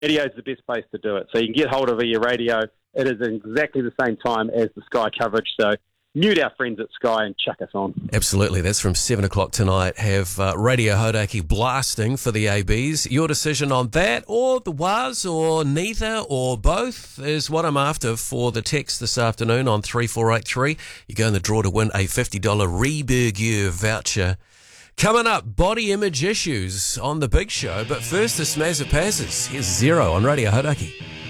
Radio is the best place to do it. So you can get hold of your radio. It is exactly the same time as the Sky coverage. So mute our friends at Sky and chuck us on. Absolutely. That's from 7 o'clock tonight. Have Radio Hodaki blasting for the ABs. Your decision on that or the WAS or neither or both is what I'm after for the text this afternoon on 3483. You go in the draw to win a $50 Reburger voucher. Coming up, body image issues on the big show. But first, the Smazza Passes. Here's Zero on Radio Hodaki.